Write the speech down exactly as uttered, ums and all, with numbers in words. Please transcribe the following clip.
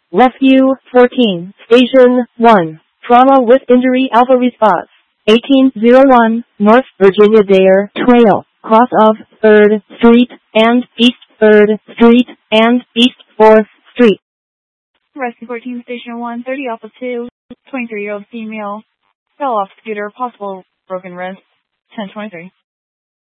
Rescue fourteen, Station one. Trauma with injury Alpha response. eighteen oh one, North Virginia Dare Trail, cross of third Street and East third Street and East fourth Street. Rescue fourteen, Station one, thirty Alpha two, twenty-three-year-old female, fell off scooter, possible broken wrist, ten twenty-three.